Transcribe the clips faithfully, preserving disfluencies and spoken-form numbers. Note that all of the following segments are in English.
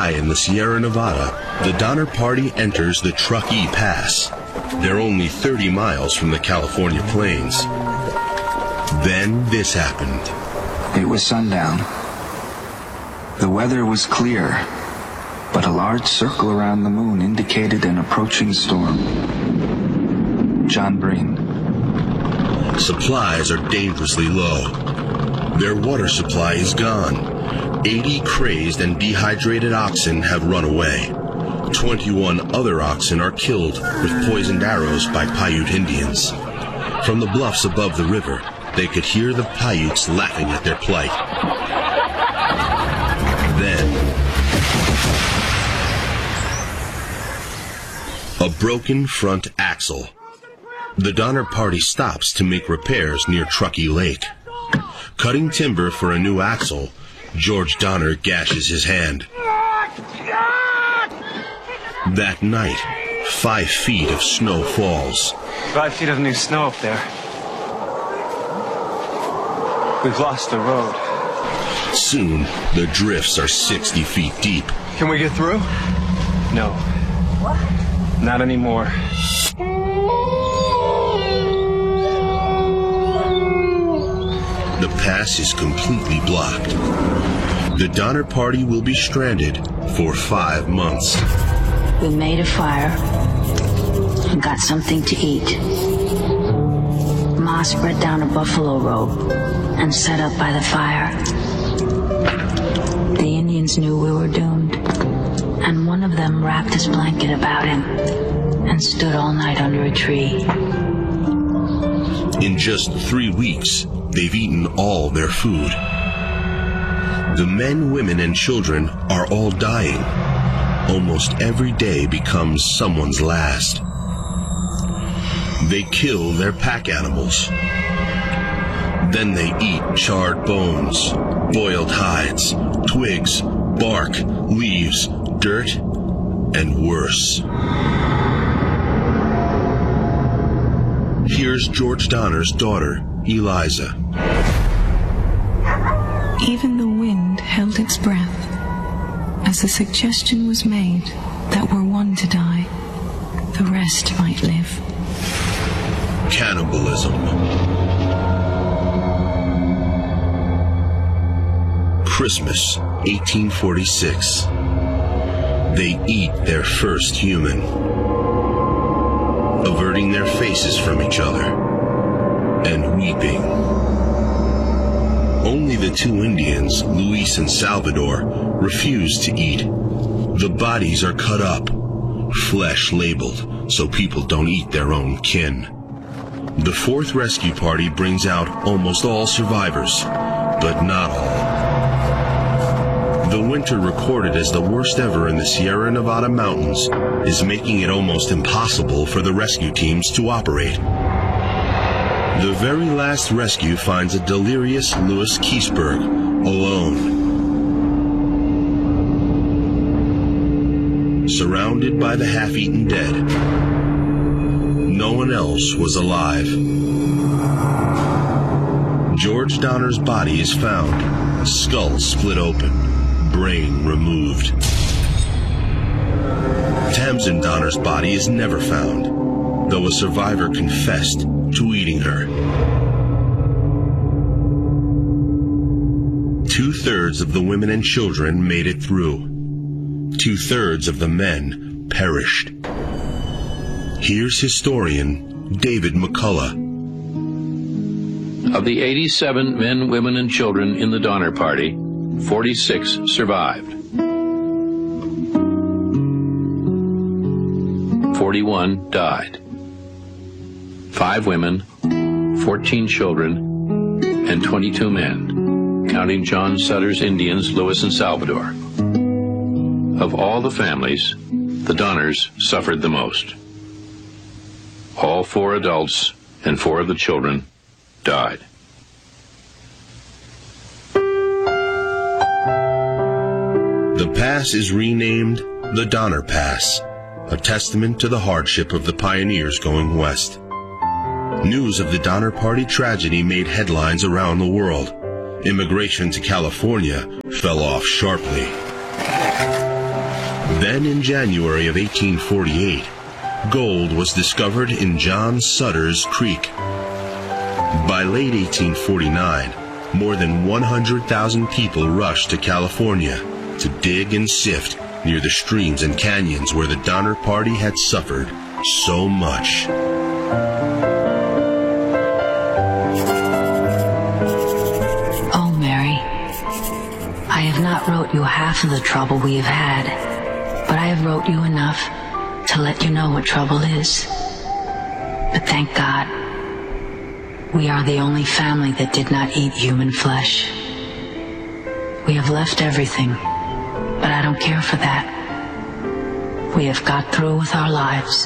high in the Sierra Nevada, the Donner Party enters the Truckee Pass. They're only thirty miles from the California plains. Then this happened. It was sundown. The weather was clear, but a large circle around the moon indicated an approaching storm. John Breen. Supplies are dangerously low. Their water supply is gone. eighty crazed and dehydrated oxen have run away. twenty-one other oxen are killed with poisoned arrows by Paiute Indians. From the bluffs above the river, they could hear the Paiutes laughing at their plight. Then, a broken front axle. The Donner Party stops to make repairs near Truckee Lake. Cutting timber for a new axle, George Donner gashes his hand. That night, five feet of snow falls. Five feet of new snow up there. We've lost the road. Soon, the drifts are sixty feet deep. Can we get through? No. What? Not anymore. The pass is completely blocked. The Donner Party will be stranded for five months. We made a fire and got something to eat. Ma spread down a buffalo robe and sat up by the fire. The Indians knew we were doomed, and one of them wrapped his blanket about him and stood all night under a tree. In just three weeks, they've eaten all their food. The men, women, and children are all dying. Almost every day becomes someone's last. They kill their pack animals. Then they eat charred bones, boiled hides, twigs, bark, leaves, dirt, and worse. Here's George Donner's daughter, Eliza. Even the wind held its breath as the suggestion was made that were one to die, the rest might live. Cannibalism. Christmas, eighteen forty-six. They eat their first human, averting their faces from each other and weeping. Only the two Indians, Luis and Salvador, refuse to eat. The bodies are cut up, flesh labeled so people don't eat their own kin. The fourth rescue party brings out almost all survivors, but not all. The winter recorded as the worst ever in the Sierra Nevada mountains is making it almost impossible for the rescue teams to operate. The very last rescue finds a delirious Louis Keseberg alone, surrounded by the half-eaten dead. No one else was alive. George Donner's body is found, skull split open, brain removed. Tamsen Donner's body is never found, though a survivor confessed to eating her. Two-thirds of the women and children made it through. Two-thirds of the men perished. Here's historian David McCullough. Of the eighty-seven men, women, and children in the Donner Party, forty-six survived. forty-one died. Five women, fourteen children, and twenty-two men, counting John Sutter's Indians, Louis and Salvador. Of all the families, the Donners suffered the most. All four adults and four of the children died. The pass is renamed the Donner Pass, a testament to the hardship of the pioneers going west. News of the Donner Party tragedy made headlines around the world. Immigration to California fell off sharply. Then in January of eighteen forty-eight, gold was discovered in John Sutter's Creek. By late eighteen forty-nine, more than one hundred thousand people rushed to California to dig and sift near the streams and canyons where the Donner Party had suffered so much. Oh, Mary, I have not wrote you half of the trouble we have had, but I have wrote you enough to let you know what trouble is. But thank God, we are the only family that did not eat human flesh. We have left everything, but I don't care for that. We have got through with our lives.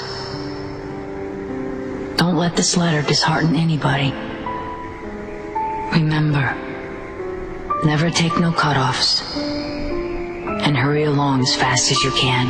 Don't let this letter dishearten anybody. Remember, never take no cutoffs, and hurry along as fast as you can.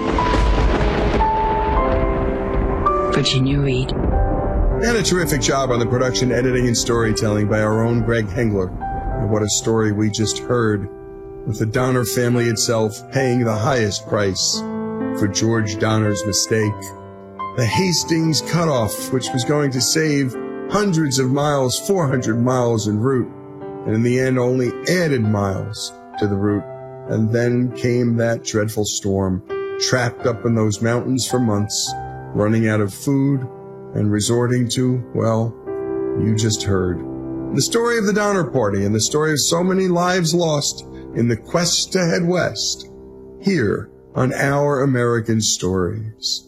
Virginia Reed. And a terrific job on the production, editing, and storytelling by our own Greg Hengler. And what a story we just heard, with the Donner family itself paying the highest price for George Donner's mistake. The Hastings cutoff, which was going to save hundreds of miles, four hundred miles en route, and in the end only added miles to the route. And then came that dreadful storm, trapped up in those mountains for months, running out of food, and resorting to, well, you just heard. The story of the Donner Party and the story of so many lives lost in the quest to head west, here on Our American Stories.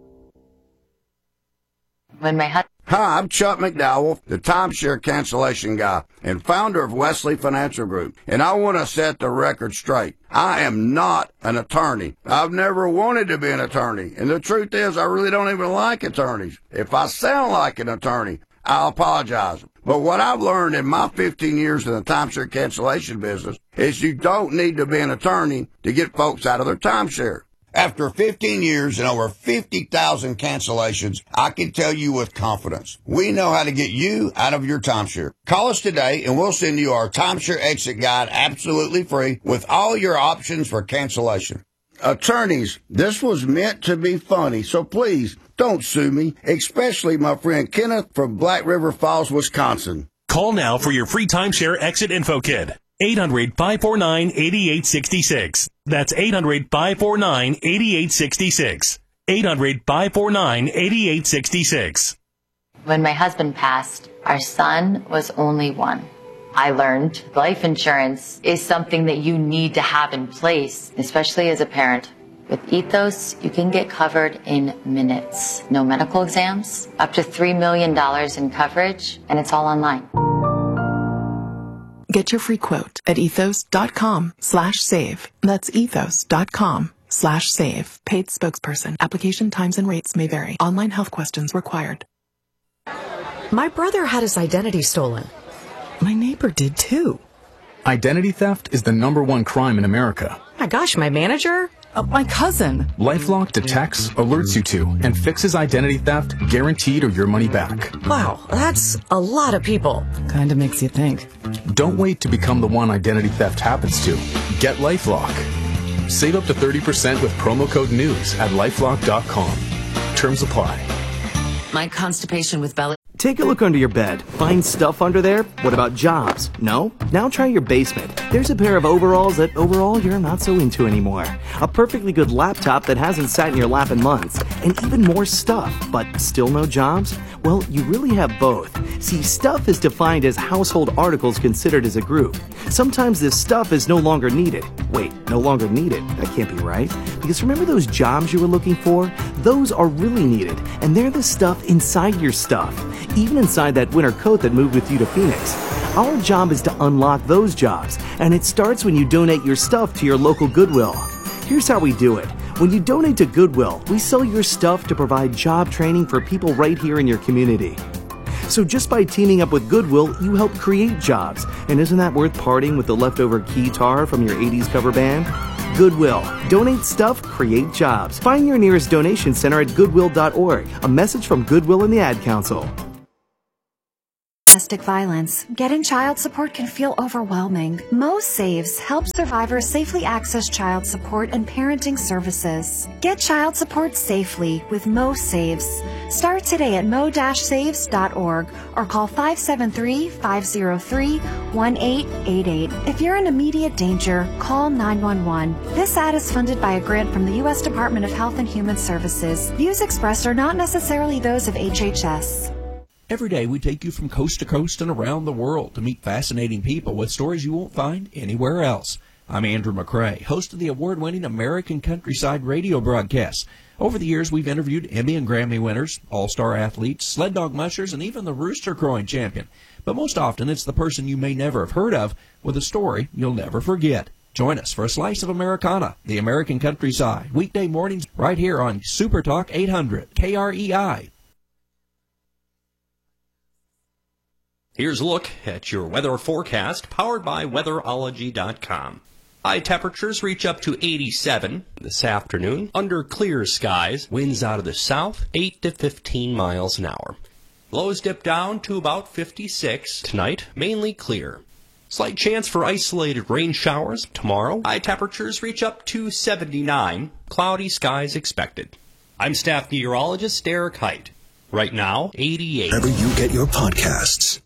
When my husband Hi, I'm Chuck McDowell, the timeshare cancellation guy and founder of Wesley Financial Group, and I want to set the record straight. I am not an attorney. I've never wanted to be an attorney, and the truth is I really don't even like attorneys. If I sound like an attorney, I apologize. But what I've learned in my fifteen years in the timeshare cancellation business is you don't need to be an attorney to get folks out of their timeshare. After fifteen years and over fifty thousand cancellations, I can tell you with confidence, we know how to get you out of your timeshare. Call us today and we'll send you our timeshare exit guide absolutely free with all your options for cancellation. Attorneys, this was meant to be funny, so please don't sue me, especially my friend Kenneth from Black River Falls, Wisconsin. Call now for your free timeshare exit info kit. eight hundred, five four nine, eight eight six six. That's eight hundred, five four nine, eight eight six six. eight hundred, five four nine, eight eight six six. When my husband passed, our son was only one. I learned life insurance is something that you need to have in place, especially as a parent. With Ethos, you can get covered in minutes. No medical exams, up to three million dollars in coverage, and it's all online. Get your free quote at ethos.com slash save. That's ethos.com slash save. Paid spokesperson. Application times and rates may vary. Online health questions required. My brother had his identity stolen. My neighbor did too. Identity theft is the number one crime in America. My gosh, my manager? Uh, my cousin. LifeLock detects, alerts you to, and fixes identity theft, guaranteed or your money back. Wow, that's a lot of people. Kinda makes you think. Don't wait to become the one identity theft happens to. Get LifeLock. Save up to thirty percent with promo code NEWS at lifelock dot com. Terms apply. My constipation with belly. Take a look under your bed. Find stuff under there? What about jobs? No? Now try your basement. There's a pair of overalls that overall you're not so into anymore. A perfectly good laptop that hasn't sat in your lap in months. And even more stuff, but still no jobs? Well, you really have both. See, stuff is defined as household articles considered as a group. Sometimes this stuff is no longer needed. Wait, no longer needed? That can't be right. Because remember those jobs you were looking for? Those are really needed, and they're the stuff inside your stuff. Even inside that winter coat that moved with you to Phoenix. Our job is to unlock those jobs, and it starts when you donate your stuff to your local Goodwill. Here's how we do it. When you donate to Goodwill, we sell your stuff to provide job training for people right here in your community. So just by teaming up with Goodwill, you help create jobs. And isn't that worth parting with the leftover keytar from your eighties cover band? Goodwill. Donate stuff, create jobs. Find your nearest donation center at goodwill dot org. A message from Goodwill and the Ad Council. domestic violence, getting child support can feel overwhelming. Mo Saves helps survivors safely access child support and parenting services. Get child support safely with Mo Saves. Start today at mo dash saves dot org or call five seven three, five zero three, one eight eight eight. If you're in immediate danger, call nine one one. This ad is funded by a grant from the U S Department of Health and Human Services. Views expressed are not necessarily those of H H S. Every day we take you from coast to coast and around the world to meet fascinating people with stories you won't find anywhere else. I'm Andrew McCrae, host of the award-winning American Countryside radio broadcasts. Over the years, we've interviewed Emmy and Grammy winners, all-star athletes, sled dog mushers, and even the rooster crowing champion. But most often, it's the person you may never have heard of with a story you'll never forget. Join us for a slice of Americana, the American Countryside, weekday mornings right here on Super Talk eight hundred K R E I. Here's a look at your weather forecast, powered by weatherology dot com. High temperatures reach up to eighty-seven this afternoon. Under clear skies, winds out of the south, eight to fifteen miles an hour. Lows dip down to about fifty-six. Tonight, mainly clear. Slight chance for isolated rain showers tomorrow. High temperatures reach up to seventy-nine. Cloudy skies expected. I'm staff meteorologist Derek Height. Right now, eighty-eight. Wherever you get your podcasts.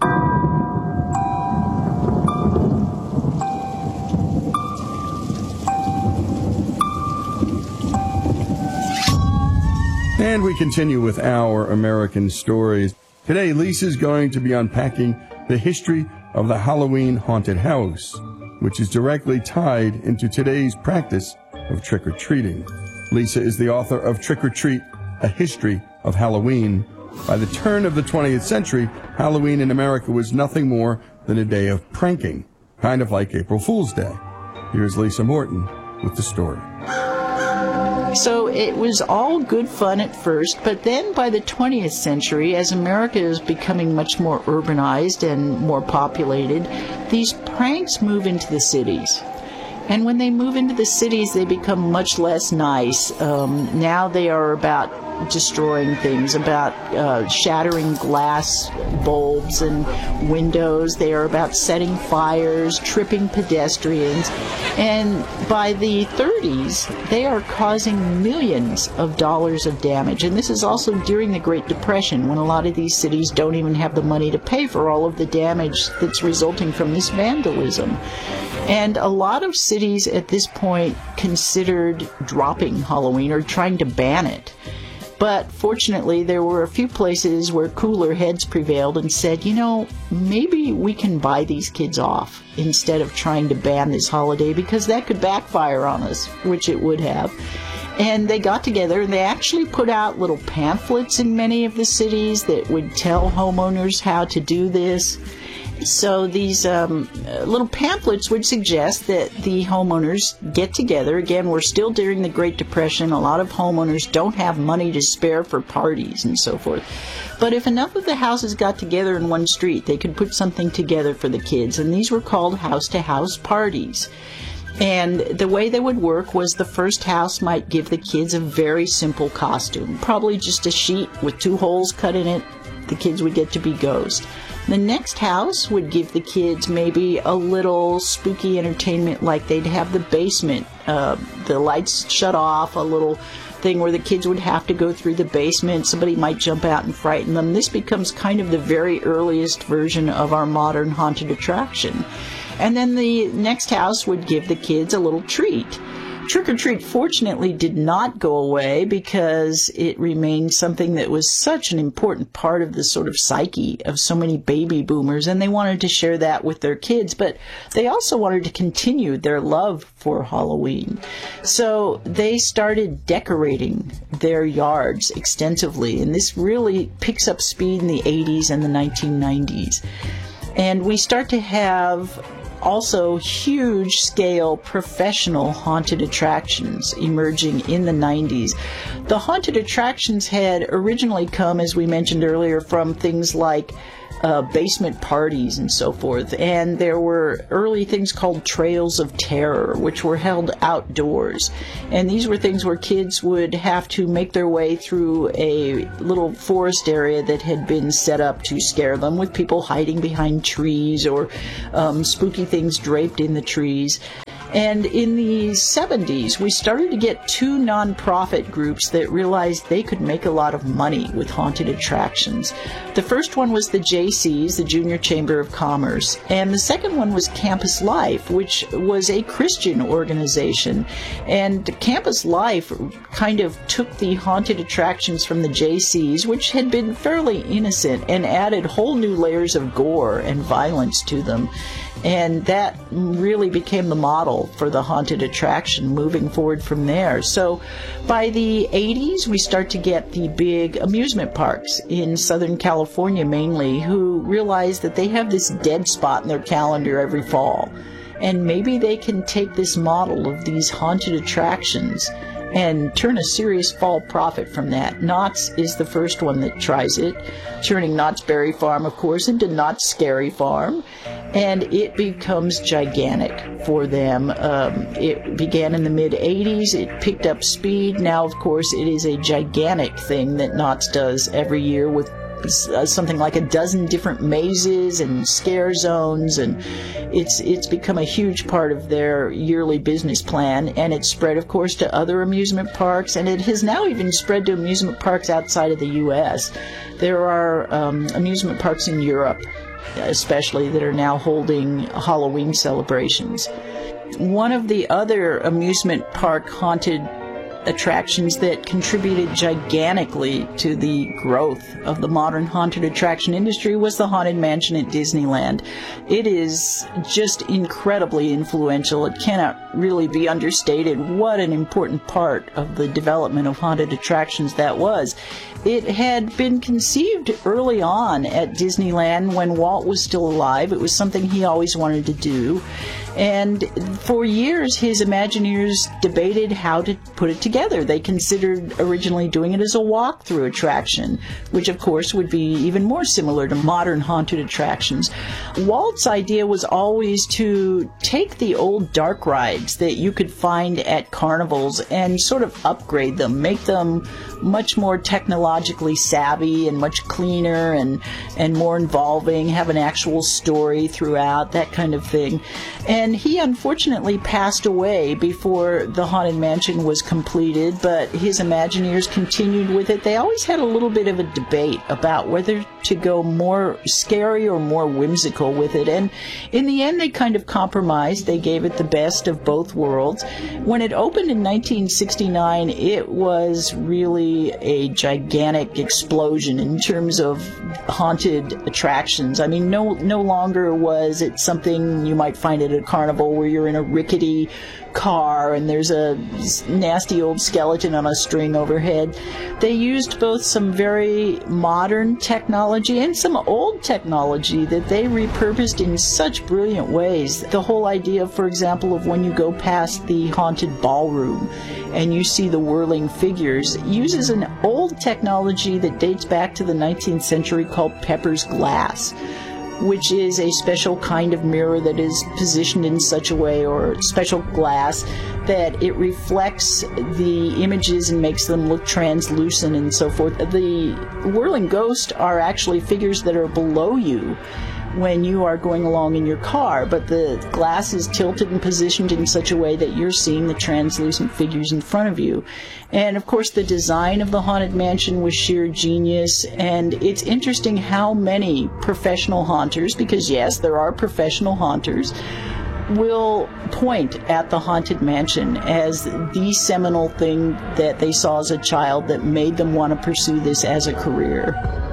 And we continue with our American stories. Today, Lisa's going to be unpacking the history of the Halloween haunted house, which is directly tied into today's practice of trick-or-treating. Lisa is the author of Trick or Treat, A History of Halloween. By the turn of the twentieth century, Halloween in America was nothing more than a day of pranking, kind of like April Fool's Day. Here's Lisa Morton with the story. So it was all good fun at first, but then by the twentieth century, as America is becoming much more urbanized and more populated, these pranks move into the cities. And when they move into the cities, they become much less nice. Um, now they are about destroying things, about uh, shattering glass bulbs and windows. They are about setting fires, tripping pedestrians. And by the thirties, they are causing millions of dollars of damage. And this is also during the Great Depression, when a lot of these cities don't even have the money to pay for all of the damage that's resulting from this vandalism. And a lot of cities at this point considered dropping Halloween or trying to ban it. But fortunately, there were a few places where cooler heads prevailed and said, you know, maybe we can buy these kids off instead of trying to ban this holiday, because that could backfire on us, which it would have. And they got together and they actually put out little pamphlets in many of the cities that would tell homeowners how to do this. So these um, little pamphlets would suggest that the homeowners get together. Again, we're still during the Great Depression. A lot of homeowners don't have money to spare for parties and so forth. But if enough of the houses got together in one street, they could put something together for the kids. And these were called house-to-house parties. And the way they would work was the first house might give the kids a very simple costume, probably just a sheet with two holes cut in it. The kids would get to be ghosts. The next house would give the kids maybe a little spooky entertainment, like they'd have the basement, uh, the lights shut off, a little thing where the kids would have to go through the basement. Somebody might jump out and frighten them. This becomes kind of the very earliest version of our modern haunted attraction. And then the next house would give the kids a little treat. Trick-or-treat fortunately did not go away, because it remained something that was such an important part of the sort of psyche of so many baby boomers, and they wanted to share that with their kids, but they also wanted to continue their love for Halloween. So they started decorating their yards extensively, and this really picks up speed in the eighties and the nineteen nineties. And we start to have also huge-scale professional haunted attractions emerging in the nineties. The haunted attractions had originally come, as we mentioned earlier, from things like uh, basement parties and so forth. And there were early things called Trails of Terror, which were held outdoors. And these were things where kids would have to make their way through a little forest area that had been set up to scare them, with people hiding behind trees or um, spooky things draped in the trees. And in the seventies, we started to get two nonprofit groups that realized they could make a lot of money with haunted attractions. The first one was the J C's, the Junior Chamber of Commerce, and the second one was Campus Life, which was a Christian organization. And Campus Life kind of took the haunted attractions from the J C's, which had been fairly innocent, and added whole new layers of gore and violence to them. And that really became the model for the haunted attraction moving forward from there. So by the eighties, we start to get the big amusement parks in Southern California mainly, who realize that they have this dead spot in their calendar every fall. And maybe they can take this model of these haunted attractions and turn a serious fall profit from that. Knott's is the first one that tries it, turning Knott's Berry Farm, of course, into Knott's Scary Farm, and it becomes gigantic for them. Um, it began in the mid-eighties, it picked up speed. Now, of course, it is a gigantic thing that Knott's does every year with Uh, something like a dozen different mazes and scare zones, and it's it's become a huge part of their yearly business plan, and it's spread, of course, to other amusement parks, and it has now even spread to amusement parks outside of the U S. There are um, amusement parks in Europe, especially, that are now holding Halloween celebrations. One of the other amusement park haunted attractions that contributed gigantically to the growth of the modern haunted attraction industry was the Haunted Mansion at Disneyland. It is just incredibly influential. It cannot really be understated what an important part of the development of haunted attractions that was. It had been conceived early on at Disneyland when Walt was still alive. It was something he always wanted to do. And for years, his Imagineers debated how to put it together. They considered originally doing it as a walk-through attraction, which of course would be even more similar to modern haunted attractions. Walt's idea was always to take the old dark rides that you could find at carnivals and sort of upgrade them, make them much more technologically savvy and much cleaner and, and more involving, have an actual story throughout, that kind of thing. And he unfortunately passed away before the Haunted Mansion was completed, but his Imagineers continued with it. They always had a little bit of a debate about whether to go more scary or more whimsical with it, and in the end they kind of compromised. They gave it the best of both worlds. When it opened in nineteen sixty-nine, it was really a gigantic explosion in terms of haunted attractions. I mean, no no longer was it something you might find at a carnival where you're in a rickety car and there's a nasty old skeleton on a string overhead. They used both some very modern technology and some old technology that they repurposed in such brilliant ways. The whole idea, for example, of when you go past the haunted ballroom and you see the whirling figures, uses an old technology that dates back to the nineteenth century called Pepper's glass, which is a special kind of mirror that is positioned in such a way, or special glass, that it reflects the images and makes them look translucent and so forth. The whirling ghosts are actually figures that are below you when you are going along in your car, but the glass is tilted and positioned in such a way that you're seeing the translucent figures in front of you. And of course the design of the Haunted Mansion was sheer genius, and it's interesting how many professional haunters, because yes, there are professional haunters, will point at the Haunted Mansion as the seminal thing that they saw as a child that made them want to pursue this as a career.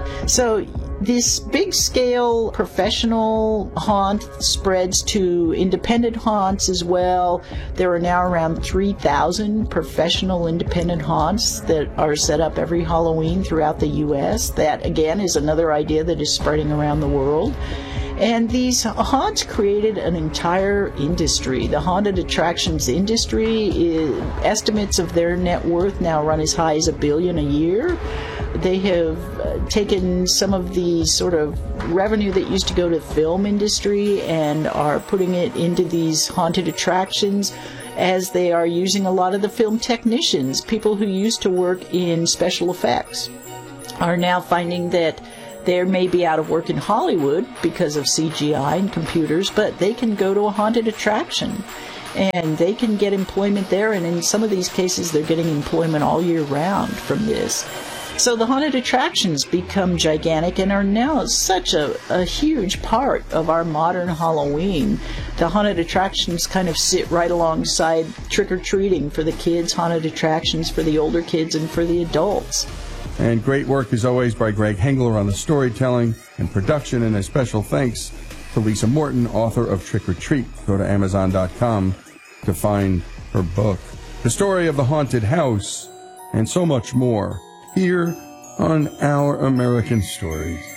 So this big-scale professional haunt spreads to independent haunts as well. There are now around three thousand professional independent haunts that are set up every Halloween throughout the U S That, again, is another idea that is spreading around the world. And these haunts created an entire industry. The haunted attractions industry, is, estimates of their net worth now run as high as a billion a year. They have uh, taken some of the sort of revenue that used to go to the film industry and are putting it into these haunted attractions, as they are using a lot of the film technicians, people who used to work in special effects, are now finding that they may be out of work in Hollywood because of C G I and computers, but they can go to a haunted attraction and they can get employment there, and in some of these cases they're getting employment all year round from this. So the haunted attractions become gigantic and are now such a, a huge part of our modern Halloween. The haunted attractions kind of sit right alongside trick-or-treating for the kids, haunted attractions for the older kids, and for the adults. And great work as always by Greg Hengler on the storytelling and production, and a special thanks to Lisa Morton, author of Trick or Treat. Go to amazon dot com to find her book. The story of the haunted house and so much more here on Our American Stories.